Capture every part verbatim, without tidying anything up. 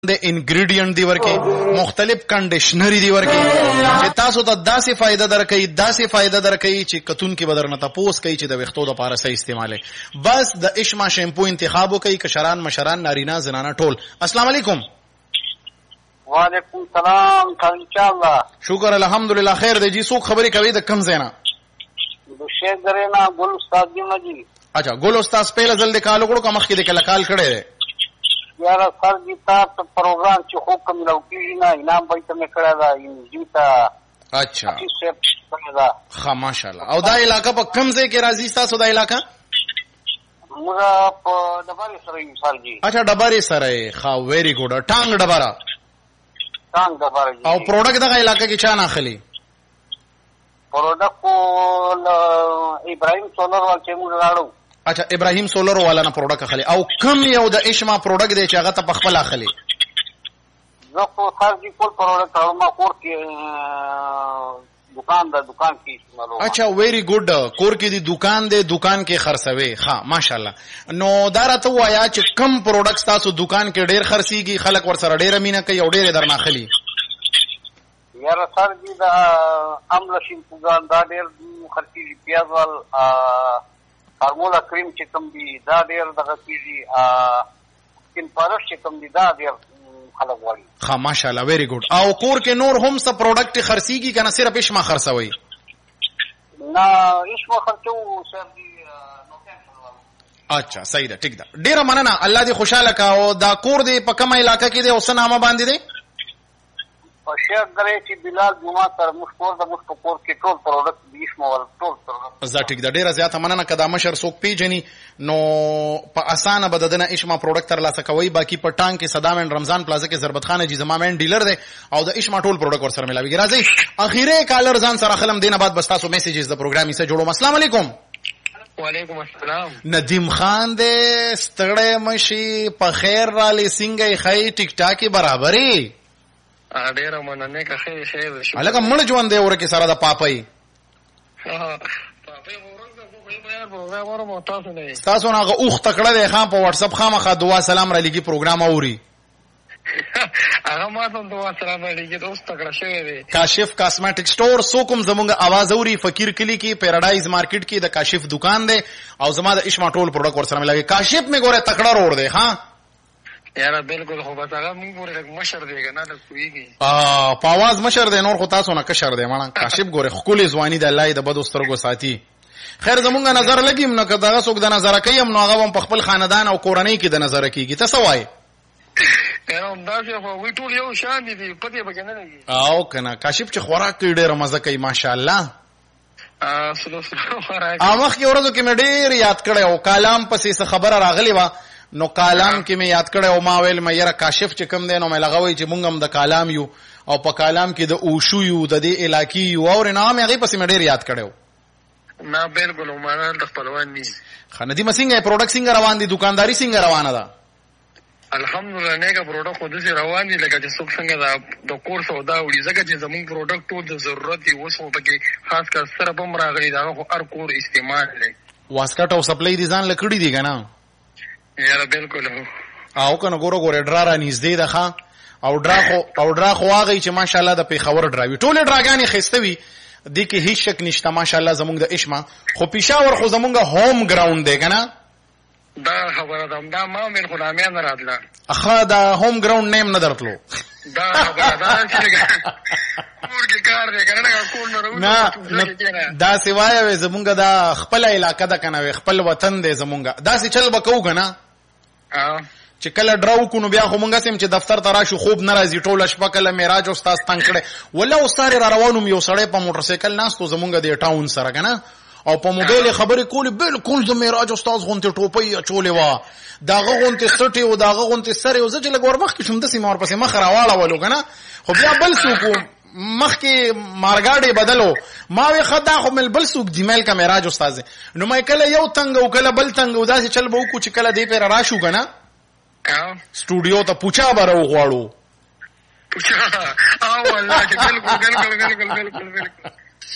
د انګریډینټ دی ورکی مختلف کنډیشنری دی ورکی چې تاسو ته داسې فائدہ درکې داسې فائدہ درکې چې کتون کې بدرنه تاسو کوي چې د وختو د پاره صحیح استعماله بس د اشما شیمپو انتخاب وکي کشران مشران نارینه زنانه ټول. السلام علیکم. وعلیکم السلام. ان شاء الله شکر الحمدلله خیر دی. جی څوک خبرې کوي د کم زینا؟ د شیخ درینا ګل استاد دی مجي. اچھا ګل استاد په لزل د کالو کړو کوم مخکې د کله کال کړي یاره سر جی تاسو پروګرام چې حکم لوکیږي نه انعام به ته کړه دا انجی تا. اچھا ښه ماشاءالله. او دا علاقہ په کم ځای کې راځي تاسو دا علاقہ؟ موږ په ډبره سره یو سر جی. اچھا ډبره سره. ښه ویری ګډ. ټانګ ډبره ټانګ ډبره. او پروډکټ دغه علاقہ کې چا نه اخلي؟ پروډکټ کو ابراهيم سولر ول چې موږ راړو. اچھا ابراهيم سولر والا نه پروډکټ اخلي. او کم یو د اشما پروډکټ دی چې هغه ته پخپل اخلي؟ زه خو خارجي کول پروډکټ او ما کور کې دکان دا دکان کې استعمالو. اچھا ویری ګډ. کور کې دی دکان دی دکان کې خرڅوي. ها ماشاءالله. نو دا راته وایا چې کم پروډکټ تاسو دکان کې ډیر خرڅيږي خلک ور سره ډیر مینه کوي او ډیر درنه اخلي؟ یاره سر جی دا امل شیمپوګان دا ډیر خرڅيږي. پیاز ول فارمولا کریم چې کوم دی دا ډیر دغه کیږي. سکین پالش چې کوم دی دا ډیر خلک غواړي. ها ماشاءالله ویری ګډ. او کور کې نور هم څه پروډکټ خرڅيږي کنه صرف اشما خرڅوي؟ نه اشما خرڅو سر جی. اچھا صحیح ده ټیک ده. ډیره مننه. الله دې خوشاله کا. او دا کور دی په کومه علاقہ کې دی او څه نامه باندې دی؟ په شیخ درې چې بلال جمعه تر مشکور د مشکور کې ټول پروډکټ دیش مول ټول پروډکټ. زه ټیک ده. ډیره زیاته مننه کدا مشر څوک پیجنی نو په اسانه بددنه اشما پروډکټ تر لاسه کوي. باقی په ټانګ کې صدامن رمضان پلازا کې ضربت خان جی زمامن ډیلر دی او د اشما ټول پروډکټ ور سره ملاوي. راځي اخیره کالر ځان سره خلم دینه بعد بس تاسو میسیجز د پروګرام یې جوړو. السلام علیکم. وعلیکم السلام. ندیم خان دې ستړې مشي په خیر را لسنګي خی ټیک ټاکي برابرې ا ډیره مننه که خیر خیر شو. الګا مړ ژوند دی ورکه سره د پاپای. ها پاپای ورنګ په کومه یار پروګرام ورو تاسو نه تاسو نه اوخ تکړه دی خان په واتس اپ خامخا دعا سلام را لګي پروګرام اوري. هغه ما ته دعا سلام را لګي دوست تکړه شوی دی. کاشف کاسمیټک سٹور سو کوم زمونږ आवाज اوري فقیر کلی کې پیراډایز مارکیټ کې د کاشف دکان دی او زما د اشما ټول پروډکټ ور سره ملاوي. کاشف می ګوره تکړه روړ دی. ها یاره بالکل خو بس هغه موږ ګوره مشر دی کنه نه کویږي. ا په आवाज مشر دی نور خو تاسو نه کشر دی مړه. کاشف ګوره خولي ځواني د الله د بدو سترګو ساتي. خیر زمونږ نظر لګیم نو کدا څوک د نظر کوي نو هغه په خپل خاندان او کورنۍ کې د نظر کیږي. تاسو وایي یاره دا چې خو وی ټول یو شان دي پته به کنه لګي. او کنه کاشف چې خوراک کوي ډیره مزه کوي ماشاءالله. ا سلو سلو خوراک. ا مخ کې ورځو کې مې ډیر یاد کړه او کلام پسې خبره راغلی و نو کلام کې مې یاد کړه او ما ویل مې یاره کاشف چې کم دی نو مې لغوي چې مونږ هم د کلام یو او په کلام کې د اوشو یو د دې علاقې یو او نام هغه پسې مې ډیر یاد کړو. نه بالکل عمران د خپلوان دي. خندي مسینګه پروډکټ څنګه روان دي دکانداري څنګه روانه ده؟ الحمدلله نه کا پروډکټ خو دې روان دي لکه چې څوک څنګه دا د کور سودا وړي ځکه چې زموږ پروډکټ ټول د ضرورت دی وسو پکې خاص کر سره بم راغلي دا خو هر کور استعمال لري. واسکټ او سپلای دي ځان لکړی دي کنه؟ یاره بالکل. او کنه ګورو ګورې ډرا را نږدې ده ښا او ډرا خو او ډرا خو هغه چې ماشاءالله د پیښور ډراوي ټول ډراګانی خستوي دي کې هیڅ شک نشته ماشاءالله زموږ د اشما خو پیښور خو زموږ هوم ګراوند دی کنه؟ دا خبره ده دا ما مې غلامه نه راتله. اخا دا هوم ګراوند نیم نه درتلو. دا خبره ده چې کور کې کار دی کنه کور نه راو. نه دا سیوای زمونږ دا خپل علاقہ ده کنه خپل وطن دی زمونږ دا سې چل بکو کنه. ا چې کله ډراو کو نو بیا خو مونږه سم چې دفتر ته راشو خوب ناراضي ټوله شپه کله معراج استاد تنگ کړي ولا استاد را روانو یو سړی په موټر سایکل ناستو زمونږ د ټاون سره کنه او په موبایل خبرې کولې بالکل د معراج استاد غونته ټوپۍ اچولې وا داغه غونته سټي او داغه غونته سره او ځکه لګور مخ کې شوم د سیمه ور پسې مخ راواله ولو کنه خو بیا بل څوک مخ کې مارګاډي بدلو ما وی خدا خو مل بل څوک دی مل کا معراج استاد نو مې کله یو تنگ او کله بل تنگ او داسې چل به کو چې کله دې پر راشو کنه سټوډیو ته پوچا برو غواړو پوچا او والله چې بالکل بالکل بالکل بالکل بالکل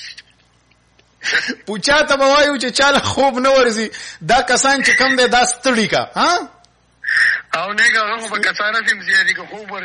پوچا ته وایو چې چاله خوب نه ورزي دا کسان چې کم دي دا ستړي کا ها او نه هغه په کسانه سم زیاتې که خوب